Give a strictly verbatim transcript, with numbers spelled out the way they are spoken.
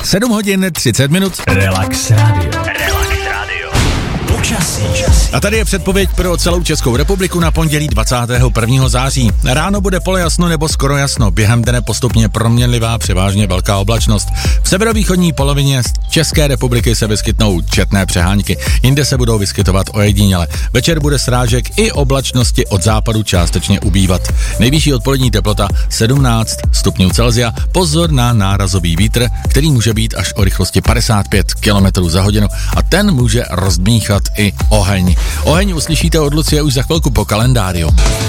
sedm hodin třicet minut. Relax Radio. Relax Radio. Počasí. A tady je předpověď pro celou Českou republiku na pondělí dvacátého prvního září. Ráno bude polojasno nebo skoro jasno, během dne postupně proměnlivá, převážně velká oblačnost. V severovýchodní polovině České republiky se vyskytnou četné přehánky, jinde se budou vyskytovat ojediněle. Večer bude srážek i oblačnosti od západu částečně ubývat. Nejvyšší odpolední teplota sedmnáct stupňů Celsia, pozor na nárazový vítr, který může být až o rychlosti padesát pět kilometrů za hodinu a ten může rozdmíchat i oheň. Oheň uslyšíte od Lucie už za chvilku po kalendáriu.